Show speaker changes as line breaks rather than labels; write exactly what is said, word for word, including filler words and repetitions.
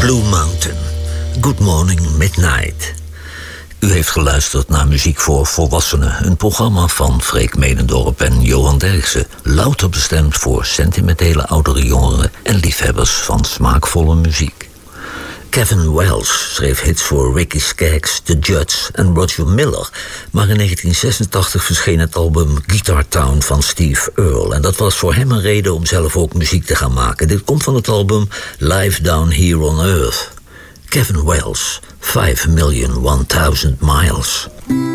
Blue Mountain, Good Morning Midnight. U heeft geluisterd naar Muziek voor Volwassenen, een programma van Freek Medendorp en Johan Derksen, louter bestemd voor sentimentele oudere jongeren en liefhebbers van smaakvolle muziek. Kevin Wells schreef hits voor Ricky Skaggs, The Judds en Roger Miller, maar in negentien zesentachtig verscheen het album Guitar Town van Steve Earle en dat was voor hem een reden om zelf ook muziek te gaan maken. Dit komt van het album Live Down Here on Earth. Kevin Wells, five million one thousand miles.